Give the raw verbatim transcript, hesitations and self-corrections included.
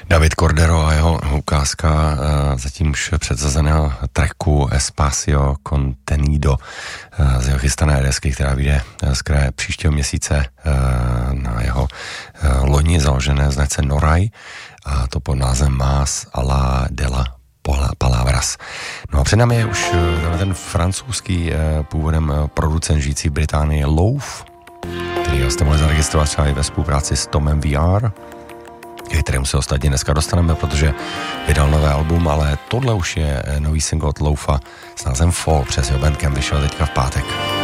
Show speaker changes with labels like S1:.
S1: David Cordero a jeho ukázka uh, zatím už předsazeného tracku Espacio Contenido uh, z jeho chystané desky, která vyjde uh, z kraje příštího měsíce uh, na jeho uh, loni založené značce Noray, a to pod názvem Más a la de la Palabras. No a před námi je už uh, ten francouzský uh, původem uh, producent žijící v Británii Loaf, který jste mohli zaregistrovat třeba i ve spolupráci s Tomem V R, ke kterému se ostatně dneska dostaneme, protože vydal nové album, ale tohle už je nový single od Loafa s názvem Fall, přes jeho bandcamp vyšel teďka v pátek.